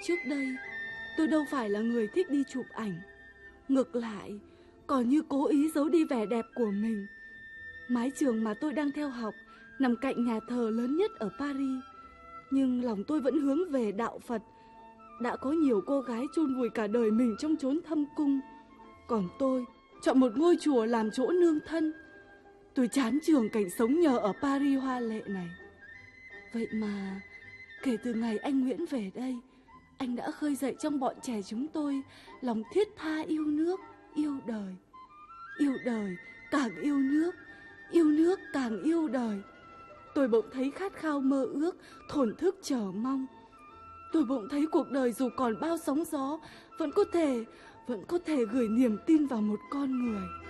Trước đây tôi đâu phải là người thích đi chụp ảnh. Ngược lại, còn như cố ý giấu đi vẻ đẹp của mình. Mái trường mà tôi đang theo học nằm cạnh nhà thờ lớn nhất ở Paris, nhưng lòng tôi vẫn hướng về đạo Phật. Đã có nhiều cô gái chôn vùi cả đời mình trong chốn thâm cung, còn tôi chọn một ngôi chùa làm chỗ nương thân. Tôi chán chường cảnh sống nhờ ở Paris hoa lệ này. Vậy mà kể từ ngày anh Nguyễn về đây, anh đã khơi dậy trong bọn trẻ chúng tôi lòng thiết tha yêu nước, yêu đời. Yêu đời càng yêu nước càng yêu đời. Tôi bỗng thấy khát khao mơ ước, thổn thức chờ mong. Tôi bỗng thấy cuộc đời dù còn bao sóng gió vẫn có thể gửi niềm tin vào một con người.